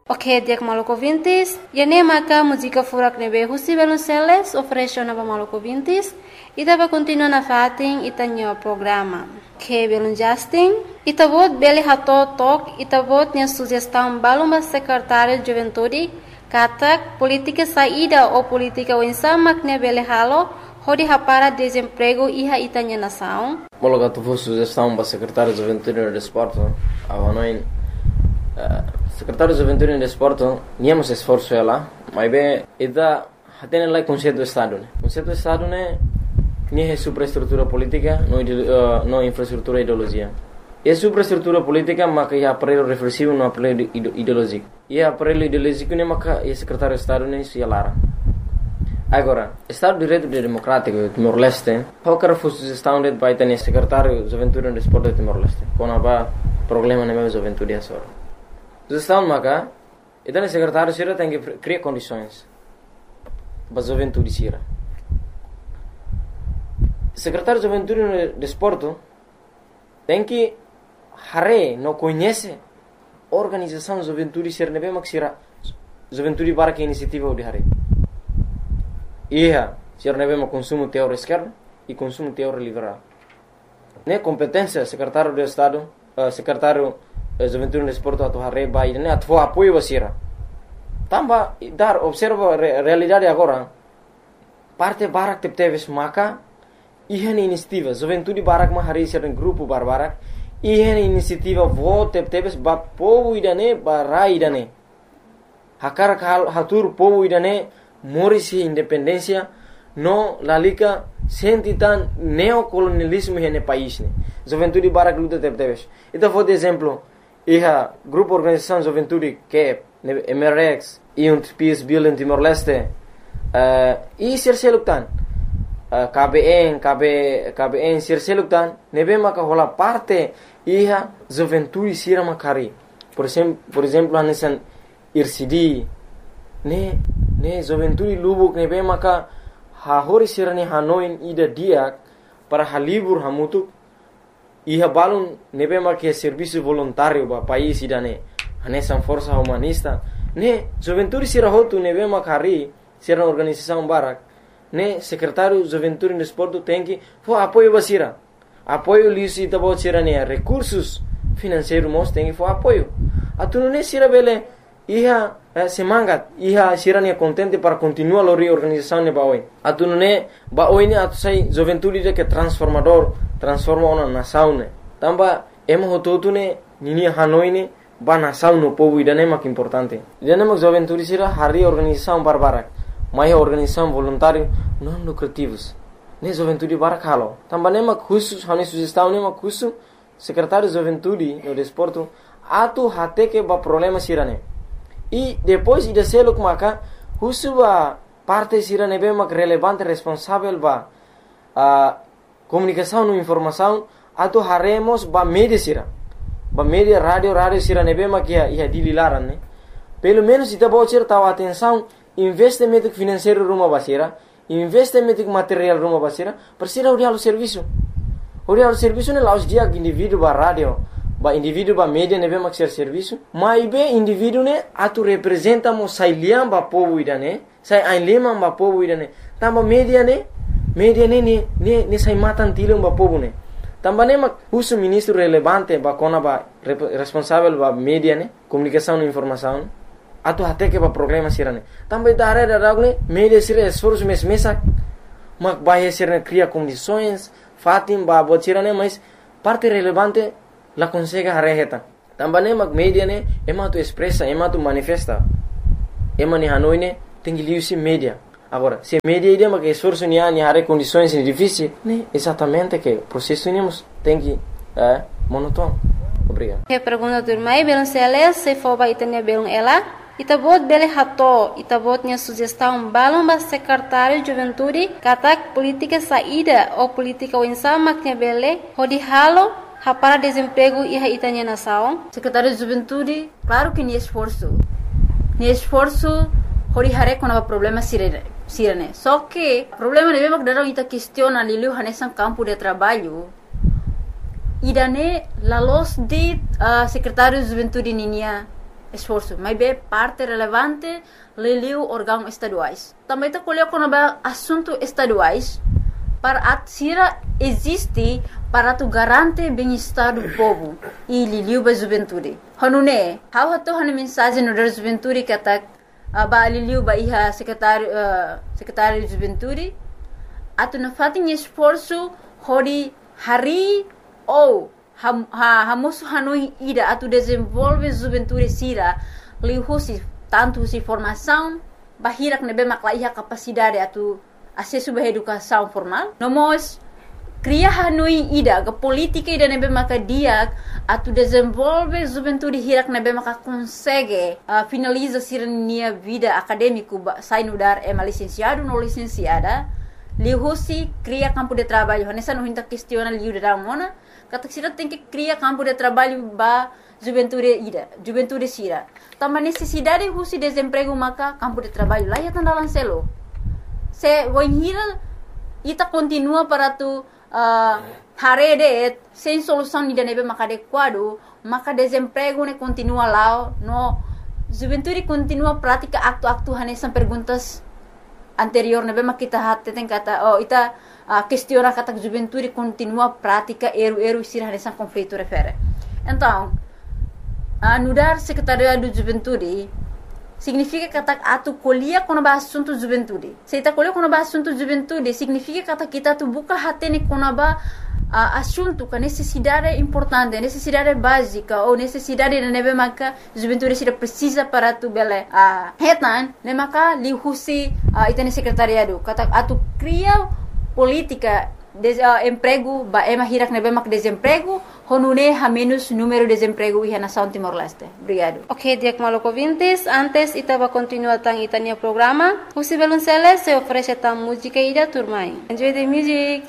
Ok, dia maluco vintis. E nem maca música furak nebe husi Velonceles oferece na maluco vintis. E dava continua na fatin e tanho programa. Que belum Justin. E tabot beli hato tok e tabot nya sugestão baluma secretário de juventude. Katak política saída ou política winsama que beli halo. Hodi hapara desemprego iha itanya nação. Mologa tu sugestão para secretário de juventude e desporto. Avanoin secretário de juventude e desporto, niamos esforço lá, mas bem, ida tem lá conceito do Estado, né? Conceito do Estado né, nem é superestrutura política, não infraestrutura ideologia. É superestrutura política, mas é aparelho reflexivo, não aparelho ideológico. E aparelho ideológico né, mas é secretário de Estado né, se alara. Agora, Estado de Direito Democrático Timor-Leste, qualquer sugestão de vai ter secretário de juventude e desporto de Timor-Leste, quando há problema na minha juventude é só. Sugestão maca, então o secretário Sira tem que criar condições para a juventude Sira. O secretário de juventude e desporto tem que não conhece a organização de juventude Sira, não é mais Sira, juventude para que iniciativa de Hare. Sira não é mais consumo teórico esquerdo e consumo teórico liberal. Né competência secretário de Estado, secretário juventude no desporto atau hari bayi ini atau apoio basira. Tambah dar observa realidade agora. Parte barak tepteves maka ihan inisiativa juventude barak mah hari sering grupo barbarak ihan inisiativa vote tepteves ba povo idane barai idane. Hakar hatur povo idane morisi independência no lalika sentitan neocolonialismo hene país ne. Juventude barak luta tepteves. Itu for exemplo Iha grupo organização juventude que é MRX e Peace Building Timor-Leste e serseluktan KBN serseluktan nebe maka hola parte iha juventude sira makari por exemplo anesan IRCD ne juventude lubuk nebe maka hahori sira ni hanoin ida dia para halibur hamutuk Iha balun nebe makia serviço voluntário ba país idane anesan força humanista ne juventude sira hotu nebe makari sira organização barak ne secretário juventude e desporto tem que for apoio basira apoio lisi tabo sira ne recursos financeiros mos tem que for apoio atunu ne sira bele iha semangat iha sira ne contente para continuar a reorganização ne baoi atunu ne baoi ne atu sai juventude de que transforma uma nação né. Tamba emo hototu né nini Hanoi né ba nação no povo idane mak importante. Idane mak juventude sira hari organização barbarak. Mai organização voluntário não lucrativos. Ne juventude barak halo. Tamba ne mak khusus hani sugestão ne mak khusus secretário de juventude no desporto atu hate que ba problema sira né. E depois ida seluk maka khusus ba parte sira ne be mak relevante responsável ba comunicação e informação atau haremos ba media sira ba media rádio sira nebe makia ia dililaran né pelo menos ita bocir tahu atenção investimento financeiro rumah basira investimento material rumah basira persira uri halu serviço ne laus dia indivíduo ba rádio ba indivíduo ba media nebe maksir serviço mai be indivíduo ne atu representa mo sai liam ba povo idane sai ainlema ba povo idane tamba media ne sai matan tilung ba povo ne tamba ne mak husu ministro relevante ba kona ba responsável ba media ne comunicação e informação atu hate que ba problema sirane tamba idare da ragne media sira esforço mesak mak bahia sirane cria condições fatim ba botirane mas parte relevante la consegue hareheta tamba ne mak media ne ema tu expressa ema tu manifesta ema ni Hanoi ne tengi liusi media. Agora, se a média ideia que esforço ni hare condições difíceis, né? Exatamente que o processo tem que monótono. Obrigado. Que pergunta do irmão Velonceles se for vai ter belum ela, itabot bele hato, itabot nya sugestão balão ba secretário de juventude, katak política saída ou política winsama que bele, hodi halo para desemprego e itanya nação. Secretário de juventude, claro que ni esforço. Hori hare kona problema sirene. Só que problema de mesmo que ita questiona lilu hanesan campo de trabalho. Idane la los de secretário de juventude ninia esforço, mas é parte relevante leliu órgãos estaduais. Também está colocando assuntos estaduais para a Sira existe para tu garantir bem-estar do povo e liliu ba juventude. Hanune, how hato hanu mensagem no da juventude que atak ba liliu ba iha secretário de juventude atu na fatin esforço hori hari ou hamosu hanui ida atu desenvolve juventude Sira liu husi tanto si formação bahirak nebe makla iha capacidade atu acesso à educação formal. Nós cria hanui ida ke política ida nebe maka dia atu desenvolve juventude hirak nebe maka consegue finaliza sirnia vida acadêmico sai no dar licenciado no licenciada lihusi cria campo de trabalho nessa não hinta questiona liu da mona kata sira tem que cria campo de trabalho ba juventude Sira também necessidade husi desemprego maka campo de trabalho lá ya tanda lancelo se wanhira ita continua para tu harede sem solução ni nebe maka adequado maka desemprego ne continua lá no juventude continua prática aktu hanesan perguntas anterior nebe maka kita hatte tem kata ita questiona kata juventude continua prática eru Sira hanesan conflito refere então anudar secretariado de juventude significa que atu colhia quando ba assunto juventude. Se ta colhia quando ba assunto juventude significa que kita tu buka hatene quando ba assunto que necessidade importante, necessidade básica ou necessidade de nebe maka juventude Sira precisa para tu bele hetan ne maka li husi itene secretariado kata atu cria política emprego ba hirak nebe mak desemprego honune ha menos número de desemprego e nação Timor-Leste. Obrigado. Ok, Diak Maloko Vintes, antes itaba continua tang itania programa. Husi Belunceles se oferece tang música ida turmai. Enjoy the music.